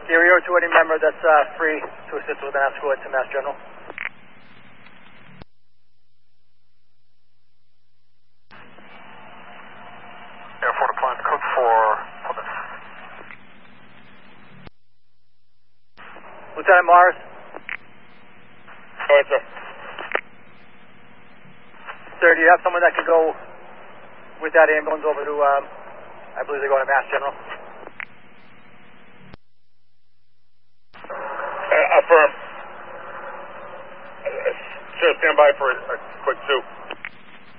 Area to any member that's free to assist with an escort to Mass General. Airport appliance code 4, Plymouth. Lieutenant Morris. Go ahead, sir. Sir, do you have someone that can go with that ambulance over to, I believe they're going to Mass General? Affirm. Sir, stand by for a quick 2.